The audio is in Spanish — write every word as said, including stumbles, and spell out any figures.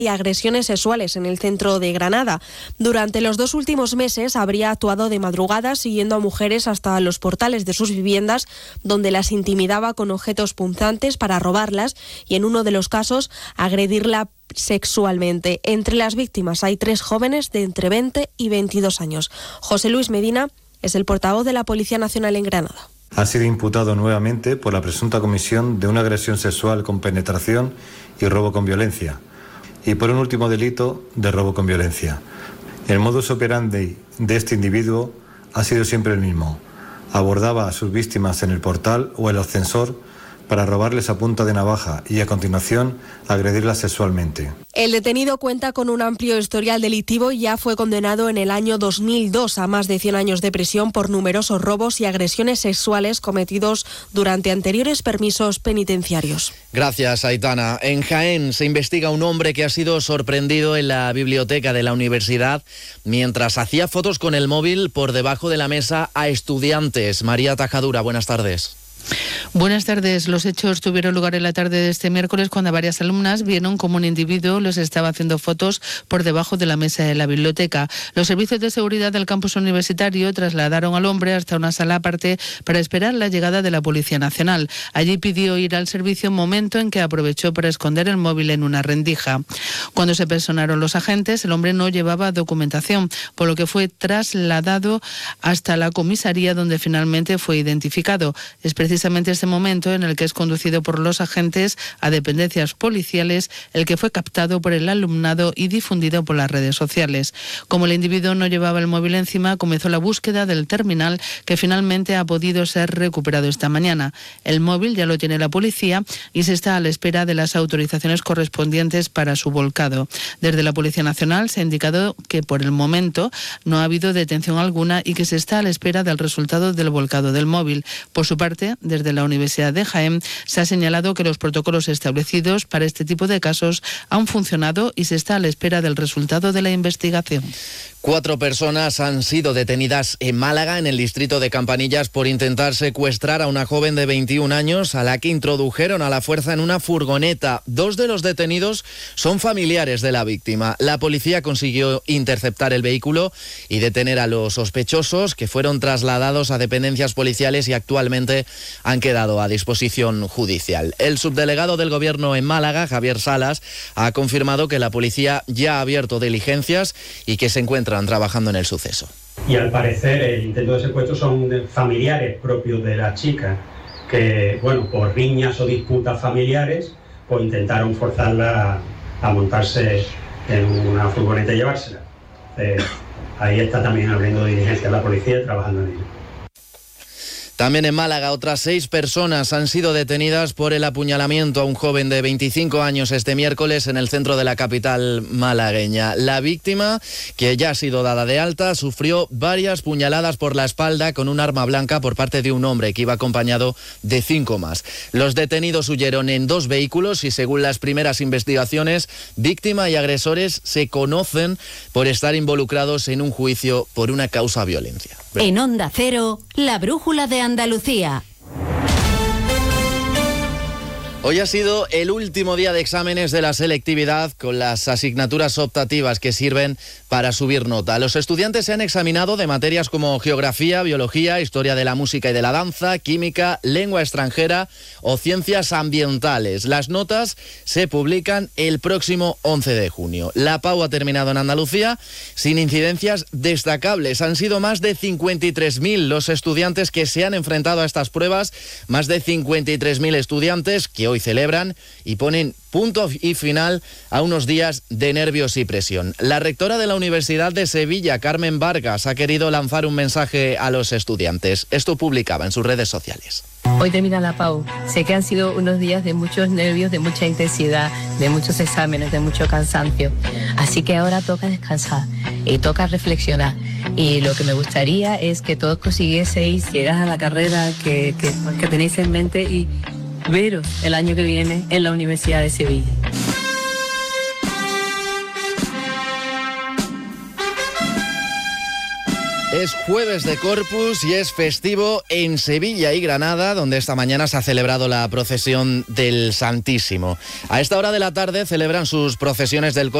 y agresiones sexuales en el centro de Granada. Durante los dos últimos meses habría actuado de madrugada siguiendo a mujeres hasta los portales de sus viviendas, donde las intimidaba con objetos punzantes para robarlas y, en uno de los casos, agredirla sexualmente. Entre las víctimas hay tres jóvenes de entre veinte y veintidós años. José Luis Medina es el portavoz de la Policía Nacional en Granada. Ha sido imputado nuevamente por la presunta comisión de una agresión sexual con penetración y robo con violencia, y por un último delito de robo con violencia. El modus operandi de este individuo ha sido siempre el mismo. Abordaba a sus víctimas en el portal o el ascensor para robarles a punta de navaja y, a continuación, agredirlas sexualmente. El detenido cuenta con un amplio historial delictivo y ya fue condenado en el año dos mil dos a más de cien años de prisión por numerosos robos y agresiones sexuales cometidos durante anteriores permisos penitenciarios. Gracias, Aitana. En Jaén se investiga un hombre que ha sido sorprendido en la biblioteca de la universidad mientras hacía fotos con el móvil por debajo de la mesa a estudiantes. María Tajadura, buenas tardes. Buenas tardes. Los hechos tuvieron lugar en la tarde de este miércoles cuando varias alumnas vieron cómo un individuo les estaba haciendo fotos por debajo de la mesa de la biblioteca. Los servicios de seguridad del campus universitario trasladaron al hombre hasta una sala aparte para esperar la llegada de la Policía Nacional. Allí pidió ir al servicio, momento en que aprovechó para esconder el móvil en una rendija. Cuando se personaron los agentes, el hombre no llevaba documentación, por lo que fue trasladado hasta la comisaría, donde finalmente fue identificado. Es precisamente este momento en el que es conducido por los agentes a dependencias policiales, el que fue captado por el alumnado y difundido por las redes sociales. Como el individuo no llevaba el móvil encima, comenzó la búsqueda del terminal, que finalmente ha podido ser recuperado esta mañana. El móvil ya lo tiene la policía y se está a la espera de las autorizaciones correspondientes para su volcado. Desde la Policía Nacional se ha indicado que por el momento no ha habido detención alguna y que se está a la espera del resultado del volcado del móvil. Por su parte, desde la Universidad de Jaén se ha señalado que los protocolos establecidos para este tipo de casos han funcionado y se está a la espera del resultado de la investigación. Cuatro personas han sido detenidas en Málaga, en el distrito de Campanillas, por intentar secuestrar a una joven de veintiún años a la que introdujeron a la fuerza en una furgoneta. Dos de los detenidos son familiares de la víctima. La policía consiguió interceptar el vehículo y detener a los sospechosos, que fueron trasladados a dependencias policiales y actualmente han quedado a disposición judicial. El subdelegado del Gobierno en Málaga, Javier Salas, ha confirmado que la policía ya ha abierto diligencias y que se encuentra trabajando en el suceso. Y al parecer el intento de secuestro son de familiares propios de la chica que, bueno, por riñas o disputas familiares, pues intentaron forzarla a, a montarse en una furgoneta y llevársela. Eh, ahí está también abriendo diligencia la policía, trabajando en ello. También en Málaga, otras seis personas han sido detenidas por el apuñalamiento a un joven de veinticinco años este miércoles en el centro de la capital malagueña. La víctima, que ya ha sido dada de alta, sufrió varias puñaladas por la espalda con un arma blanca por parte de un hombre que iba acompañado de cinco más. Los detenidos huyeron en dos vehículos y, según las primeras investigaciones, víctima y agresores se conocen por estar involucrados en un juicio por una causa violencia. En Onda Cero, la brújula de Andalucía. Hoy ha sido el último día de exámenes de la selectividad con las asignaturas optativas que sirven para subir nota. Los estudiantes se han examinado de materias como geografía, biología, historia de la música y de la danza, química, lengua extranjera o ciencias ambientales. Las notas se publican el próximo once de junio. La Pau ha terminado en Andalucía sin incidencias destacables. Han sido más de cincuenta y tres mil los estudiantes que se han enfrentado a estas pruebas, más de cincuenta y tres mil estudiantes que hoy celebran y ponen punto y final a unos días de nervios y presión. La rectora de la Universidad de Sevilla, Carmen Vargas, ha querido lanzar un mensaje a los estudiantes. Esto publicaba en sus redes sociales. Hoy termina la Pau. Sé que han sido unos días de muchos nervios, de mucha intensidad, de muchos exámenes, de mucho cansancio. Así que ahora toca descansar y toca reflexionar. Y lo que me gustaría es que todos consiguieseis llegar a la carrera que, que, que tenéis en mente y veros el año que viene en la Universidad de Sevilla. Es jueves de Corpus y es festivo en Sevilla y Granada, donde esta mañana se ha celebrado la procesión del Santísimo. A esta hora de la tarde celebran sus procesiones del Corpus